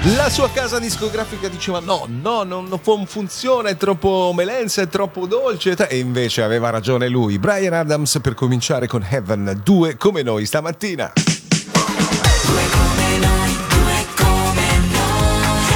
La sua casa discografica diceva non funziona, è troppo melenza, è troppo dolce, e invece aveva ragione lui, Bryan Adams, per cominciare con Heaven, due come noi stamattina. Due come noi, due come noi,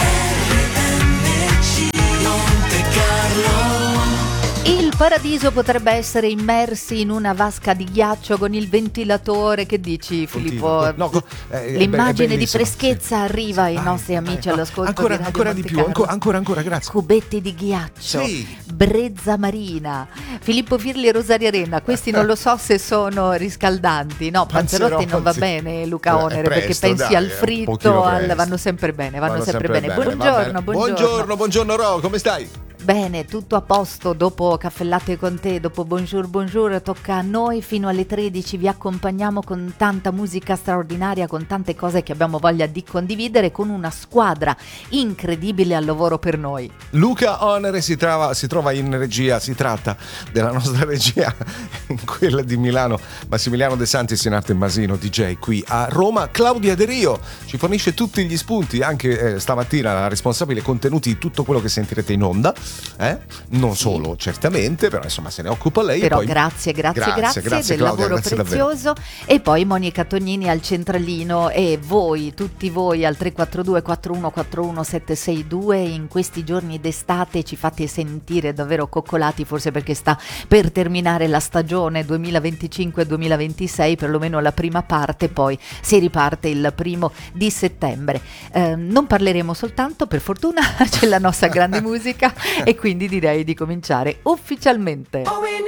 RMC Monte Carlo. Il paradiso potrebbe essere immersi in una vasca di ghiaccio con il ventilatore. Che dici, Filippo? L'immagine di freschezza arriva ai nostri amici all'ascolto. Ancora di più, ancora, grazie. Cubetti di ghiaccio, brezza marina, Filippo Firli e Rosaria Renna. Questi non lo so se sono riscaldanti. No, Panzerotti non va bene, Luca Onere, perché pensi al fritto, vanno sempre bene, vanno sempre bene. Buongiorno Ro, come stai? Bene, tutto a posto. Dopo Caffè Latte con te, dopo Bonjour, tocca a noi fino alle 13. Vi accompagniamo con tanta musica straordinaria, con tante cose che abbiamo voglia di condividere, con una squadra incredibile al lavoro per noi. Luca Onere si trova in regia, si tratta della nostra regia, quella di Milano, Massimiliano De Santis in arte Masino, DJ qui a Roma. Claudia De Rio ci fornisce tutti gli spunti, anche stamattina la responsabile contenuti di tutto quello che sentirete in onda. Non solo certamente, però insomma se ne occupa lei. Però poi... grazie del Claudia, lavoro grazie prezioso davvero. E poi Monica Tognini al centralino, e voi, tutti voi al 342 4141 762. In questi giorni d'estate ci fate sentire davvero coccolati, forse perché sta per terminare la stagione 2025-2026, perlomeno la prima parte, poi si riparte il 1° di settembre. Non parleremo soltanto, per fortuna c'è la nostra grande musica. E quindi direi di cominciare ufficialmente.